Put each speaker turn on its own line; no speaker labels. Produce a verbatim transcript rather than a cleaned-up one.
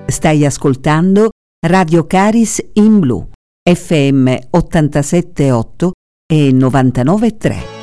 Stai ascoltando Radio Caris in Blu, F M ottantasette virgola otto e novantanove virgola tre.